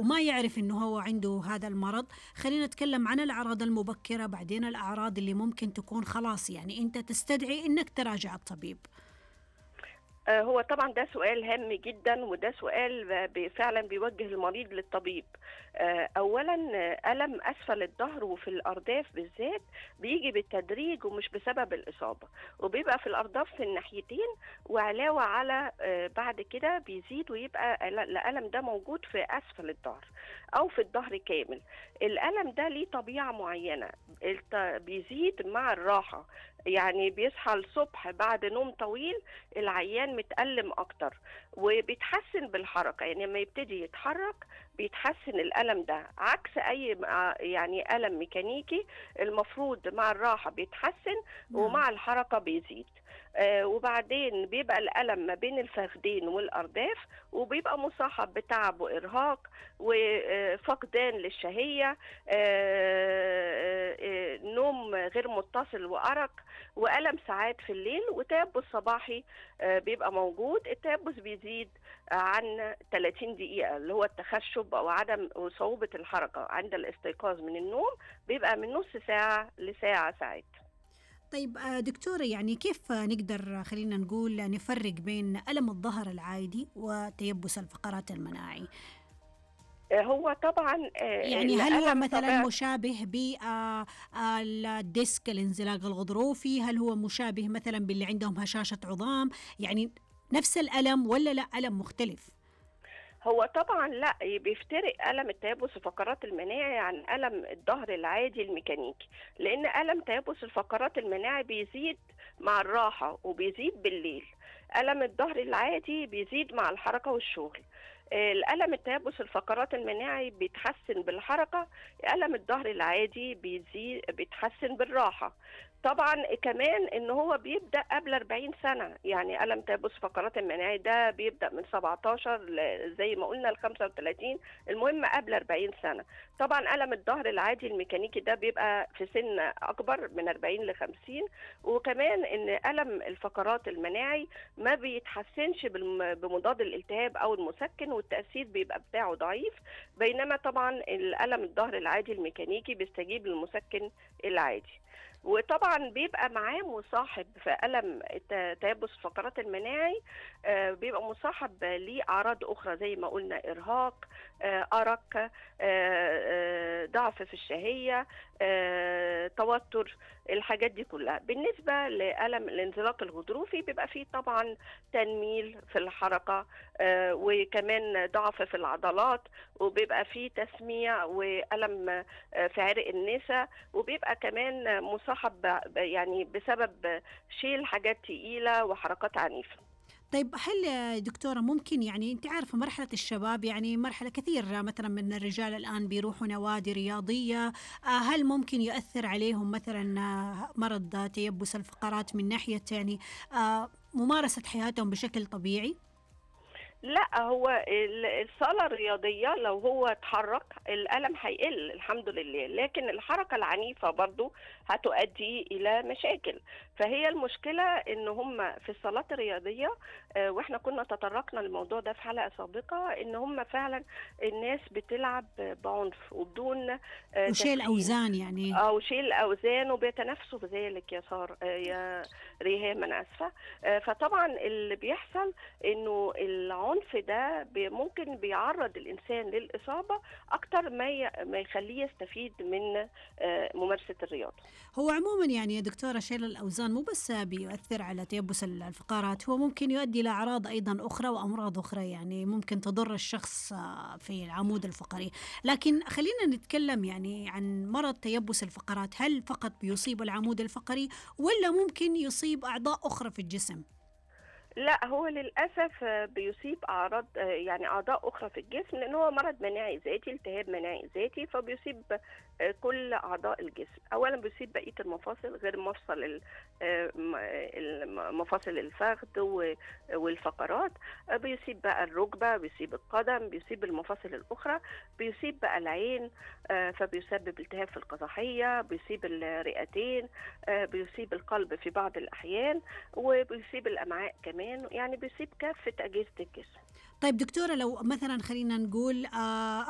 وما يعرف إنه هو عنده هذا المرض. خلينا نتكلم عن الأعراض المبكرة، بعدين الأعراض اللي ممكن تكون خلاص يعني أنت تستدعي إنك تراجع الطبيب. هو طبعا ده سؤال هام جدا، وده سؤال فعلا بيوجه المريض للطبيب. اولا، الم اسفل الظهر وفي الارداف بالذات بيجي بالتدريج ومش بسبب الاصابه، وبيبقى في الارداف في الناحيتين، وعلاوه على بعد كده بيزيد ويبقى الالم ده موجود في اسفل الظهر او في الظهر كامل. الالم ده ليه طبيعه معينه، بيزيد مع الراحه، يعني بيصحى الصبح بعد نوم طويل العيان متألم أكتر، وبيتحسن بالحركة، يعني لما يبتدي يتحرك بيتحسن الألم ده، عكس أي يعني ألم ميكانيكي المفروض مع الراحة بيتحسن ومع الحركة بيزيد. وبعدين بيبقى الألم ما بين الفخذين والأرداف، وبيبقى مصاحب بتعب وإرهاق وفقدان للشهية، نوم غير متصل وأرق، وألم ساعات في الليل، وتيبس صباحي بيبقى موجود. التيبس بيزيد عن 30 دقيقة، اللي هو التخشب أو عدم صعوبة الحركة عند الاستيقاظ من النوم، بيبقى من نص ساعة لساعة ساعات. طيب دكتورة، يعني كيف نقدر خلينا نقول نفرق بين ألم الظهر العادي وتيبس الفقرات المناعي؟ هو طبعا يعني هل هو مثلا طبعا مشابه بالديسك الانزلاق الغضروفي؟ هل هو مشابه مثلا باللي عندهم هشاشة عظام؟ يعني نفس الألم ولا لا ألم مختلف؟ هو طبعا لا، بيفترق ألم التيبس الفقرات المناعي عن ألم الظهر العادي الميكانيكي، لأن ألم تيبس الفقرات المناعي بيزيد مع الراحة وبيزيد بالليل. ألم الظهر العادي بيزيد مع الحركة والشغل. الألم التيبس الفقرات المناعي بيتحسن بالحركة، ألم الظهر العادي بيتحسن بالراحة. طبعا كمان ان هو بيبدا قبل 40 سنه، يعني الم تيبس فقرات المناعي ده بيبدا من 17 زي ما قلنا ل 35، المهم قبل 40 سنه. طبعا الم الظهر العادي الميكانيكي ده بيبقى في سن اكبر من 40 ل 50. وكمان ان الم الفقرات المناعي ما بيتحسنش بمضاد الالتهاب او المسكن، والتاثير بيبقى بتاعه ضعيف، بينما طبعا الالم الظهر العادي الميكانيكي بيستجيب للمسكن العادي. وطبعا بيبقى معاه مصاحب في ألم تيبس الفقرات المناعي، بيبقى مصاحب لأعراض أخرى زي ما قلنا: إرهاق، أرق، ضعف في الشهية، توتر، الحاجات دي كلها. بالنسبة لألم الانزلاق الغضروفي بيبقى فيه طبعا تنميل في الحركة، وكمان ضعف في العضلات، وبيبقى فيه تسميع وألم في عرق النسا، وبيبقى كمان مصاحب يعني بسبب شيل حاجات تقيلة وحركات عنيفة. طيب هل يا دكتورة ممكن، يعني أنت عارفة مرحلة الشباب يعني مرحلة كثير مثلا من الرجال الآن بيروحوا نوادي رياضية، هل ممكن يؤثر عليهم مثلا مرض تيبس الفقرات من ناحية يعني ممارسة حياتهم بشكل طبيعي؟ لا، هو الصالة الرياضية لو هو اتحرك الألم هيقل الحمد لله، لكن الحركة العنيفة برضو هتؤدي إلى مشاكل. فهي المشكلة إن هم في الصالات الرياضية، وإحنا كنا تطرقنا للموضوع ده في حلقة سابقة، إن هم فعلا الناس بتلعب بعنف وبدون وشيل تسخين أوزان يعني. أو شيل أوزان، وبيتنافسوا في ذلك يا ريهام، أنا آسفة. فطبعا اللي بيحصل إنه العنف ده ممكن بيعرض الإنسان للإصابة أكتر ما يخليه يستفيد من ممارسة الرياضة. هو عموما يعني يا دكتورة شيل الأوزان مو بس بيؤثر على تيبس الفقرات، هو ممكن يؤدي إلى أعراض أيضا أخرى وأمراض أخرى يعني ممكن تضر الشخص في العمود الفقري. لكن خلينا نتكلم يعني عن مرض تيبس الفقرات، هل فقط بيصيب العمود الفقري ولا ممكن يصيب أعضاء أخرى في الجسم؟ لا، هو للأسف بيصيب أعراض يعني أعضاء أخرى في الجسم، لأن هو مرض مناعي ذاتي، التهاب مناعي ذاتي، فبيصيب كل أعضاء الجسم. أولا بيصيب بقية المفاصل غير مفصل مفاصل الفخذ والفقرات، بيصيب بقى الركبة، بيصيب القدم، بيصيب المفاصل الأخرى، بيصيب بقى العين، فبيسبب التهاب في القصحية، بيصيب الرئتين، بيصيب القلب في بعض الأحيان، وبيصيب الأمعاء كمان، يعني بيصيب كافة أجهزة الجسم. طيب دكتورة، لو مثلا خلينا نقول